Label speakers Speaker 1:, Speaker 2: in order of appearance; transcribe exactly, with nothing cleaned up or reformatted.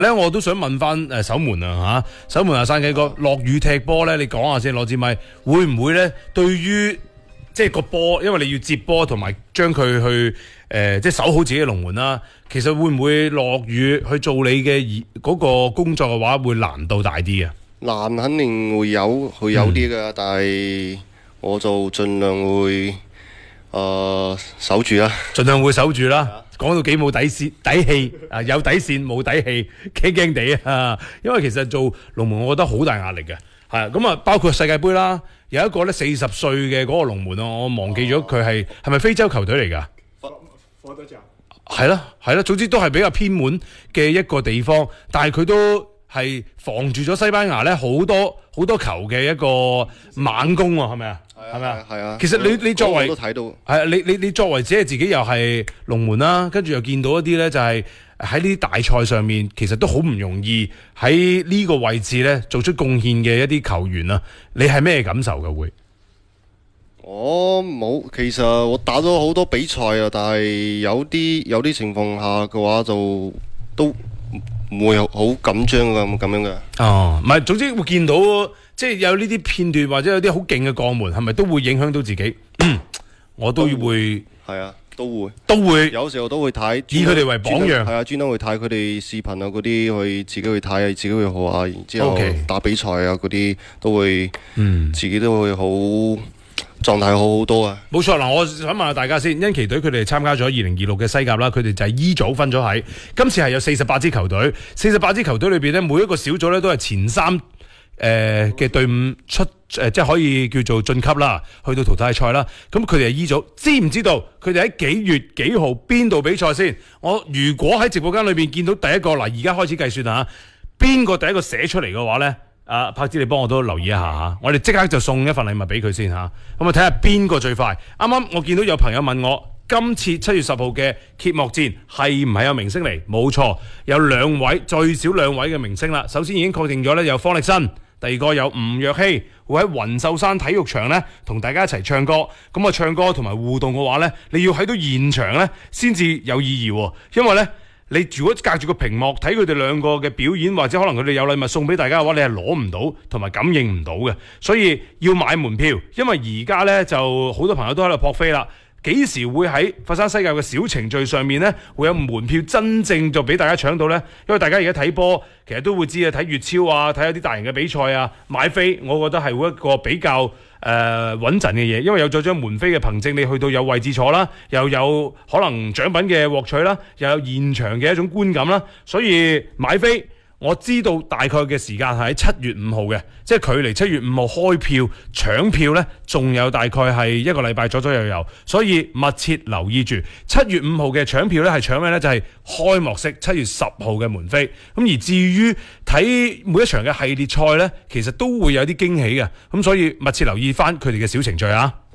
Speaker 1: 咧，我都想問翻誒守門啊嚇，守門啊山雞哥，落雨踢波咧，你講下先攞支咪，會唔會咧對於即係個波，因為你要接波同埋將佢去誒、呃、即係守好自己嘅龍門啦，其實會唔會落雨去做你嘅嗰個工作嘅話，會難度大啲啊？
Speaker 2: 難肯定會有，會有啲㗎，嗯、但係我就盡量會誒、呃、守住啦，盡
Speaker 1: 量會守住啦。講到幾冇底線底氣啊，有底線冇底氣，驚驚地啊！因為其實做龍門，我覺得好大壓力嘅，係咁啊，包括世界盃啦，有一個咧四十歲嘅嗰個龍門啊，我忘記咗佢係係咪非洲球隊嚟㗎？
Speaker 3: 佛得獎
Speaker 1: 係啦係啦，總之都係比較偏門嘅一個地方，但係佢都係防住咗西班牙咧好多好多球嘅一個猛攻喎，係咪啊？係咪啊？
Speaker 2: 係啊！
Speaker 1: 其實你你作為
Speaker 2: 都睇到係
Speaker 1: 啊，你你你作為只係自己又係龍門啦，跟住又見到一啲咧，就係喺呢啲大賽上面，其實都好唔容易喺呢個位置咧做出貢獻嘅一啲球員啊，你係咩感受嘅會？
Speaker 2: 我冇，其實我打咗好多比賽啊，但係有啲有啲情況下嘅話就都唔會好緊張㗎咁樣嘅。哦，
Speaker 1: 唔係，總之會見到。即係有呢啲片段或者有啲好勁嘅過門，係咪都會影響到自己？我都會
Speaker 2: 係啊，都會
Speaker 1: 都會
Speaker 2: 有時候都會睇，
Speaker 1: 以佢哋為榜樣。
Speaker 2: 係啊，專登去睇佢哋視頻啊，嗰啲去自己去睇，自己去學下，然之後打比賽啊嗰啲都會，嗯，自己都會好狀態好好多啊。
Speaker 1: 冇錯嗱，我想問下大家先，因奇隊佢哋參加咗二零二六嘅西甲啦，佢哋就係 E 組分咗喺，今次係有四十八支球隊，四十八支球隊裏邊咧，每一個小組咧都係前三。誒嘅、呃、隊伍出誒、呃，即係可以叫做晉級啦，去到淘汰賽啦。咁佢哋係 E 組，知唔知道佢哋喺幾月幾號邊度比賽先？我如果喺直播間裏邊見到第一個嗱，而家開始計算嚇，邊個第一個寫出嚟嘅話咧？啊，柏芝你幫我都留意一下嚇，我哋即刻就送一份禮物俾佢先嚇。咁啊睇下邊個最快。啱啱我見到有朋友問我，今次七月十號嘅揭幕戰係唔係有明星嚟？冇錯，有兩位最少兩位嘅明星啦。首先已經確定咗咧，有方力申。第二個有吳若希會喺雲秀山體育場咧同大家一齊唱歌，咁啊唱歌同埋互動嘅話咧，你要喺到現場咧先至有意義喎，因為咧你如果隔住個屏幕睇佢哋兩個嘅表演，或者可能佢哋有禮物送俾大家嘅話，你係攞唔到同埋感應唔到嘅，所以要買門票，因為而家咧就好多朋友都喺度撲飛啦。幾時會喺佛山西甲嘅小程序上面呢？會有門票真正就俾大家搶到呢？因為大家而家睇波，其實都會知啊，睇粵超啊，睇一啲大型嘅比賽啊，買飛，我覺得係會一個比較誒、呃、穩陣嘅嘢，因為有咗張門飛嘅憑證，你去到有位置坐啦，又有可能獎品嘅獲取啦，又有現場嘅一種觀感啦，所以買飛。我知道大概嘅時間係喺七月五號嘅，即係距離七月五號開票搶票呢，仲有大概係一個禮拜左左右右，所以密切留意住七月五號嘅搶票呢，係搶咩呢？就係、是、開幕式七月十號嘅門飛。咁而至於睇每一場嘅系列賽呢，其實都會有啲驚喜嘅，咁所以密切留意翻佢哋嘅小程序啊！